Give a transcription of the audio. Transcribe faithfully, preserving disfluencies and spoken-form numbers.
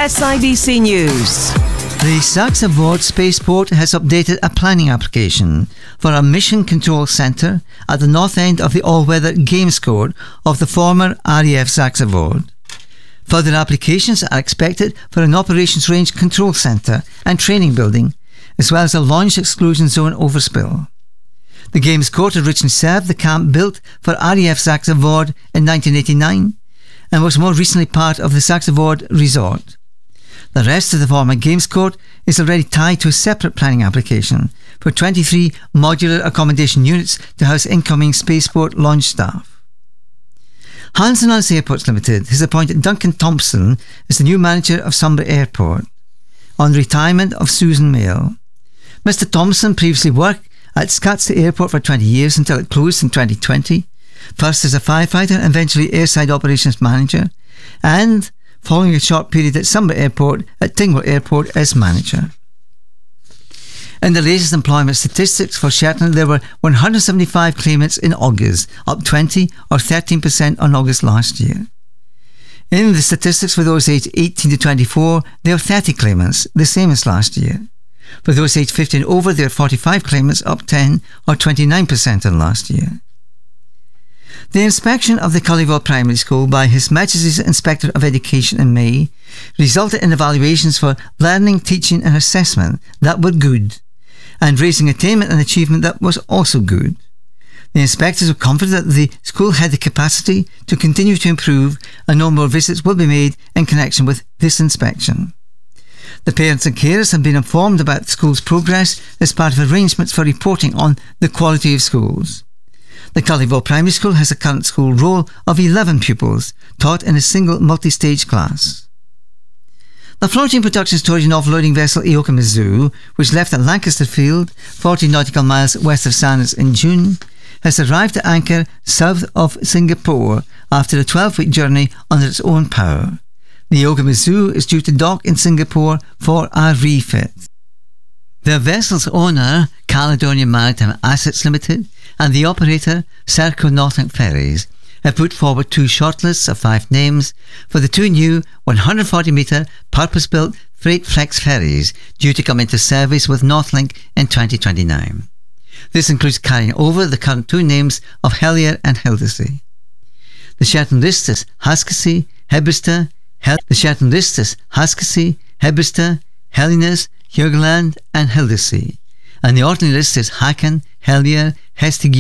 S I B C News. The SaxaVord Spaceport has updated a planning application for a mission control centre at the north end of the all-weather games court of the former R A F SaxaVord. Further applications are expected for an operations range control centre and training building, as well as a launch exclusion zone overspill. The games court originally served the camp built for R A F SaxaVord in nineteen eighty-nine and was more recently part of the SaxaVord Resort. The rest of the former games court is already tied to a separate planning application for twenty-three modular accommodation units to house incoming spaceport launch staff. Hanson Allis Airports Limited has appointed Duncan Thompson as the new manager of Sunbury Airport, on the retirement of Susan Mail. Mister Thompson previously worked at Scotstoun Airport for twenty years until it closed in twenty twenty, first as a firefighter and eventually airside operations manager, and following a short period at Sunbury Airport at Tingwell Airport as manager. In the latest employment statistics for Shetland, there were one hundred seventy-five claimants in August, up twenty or thirteen percent on August last year. In the statistics for those aged eighteen to twenty-four, there were thirty claimants, the same as last year. For those aged fifty and over, there were forty-five claimants, up ten or twenty-nine percent on last year. The inspection of the Cullyville Primary School by His Majesty's Inspector of Education in May resulted in evaluations for learning, teaching and assessment that were good, and raising attainment and achievement that was also good. The inspectors were confident that the school had the capacity to continue to improve, and no more visits will be made in connection with this inspection. The parents and carers have been informed about the school's progress as part of arrangements for reporting on the quality of schools. The Cullyville Primary School has a current school roll of eleven pupils, taught in a single multi-stage class. The floating production storage and offloading vessel Ioka-Mizu, which left at Lancaster Field, forty nautical miles west of Sandnes in June, has arrived at anchor south of Singapore after a twelve-week journey under its own power. The Ioka-Mizu is due to dock in Singapore for a refit. The vessel's owner, Caledonian Maritime Assets Limited, and the operator, Serco Northern Ferries, have put forward two shortlists of five names for the two new one hundred forty metre purpose-built freight flex ferries due to come into service with Northlink in twenty twenty-nine. This includes carrying over the current two names of Helier and Hildesay. The Shetland list is Haskesea, Hebrister, Hel- the Shetland list is Haskesea, Hebrister, Helines, Hugland and Hildesay, and the ordinary list is Haken, Helier, Hestig